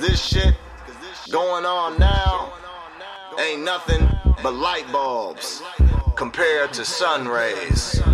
this shit going on now ain't nothing but light bulbs compared to sun rays.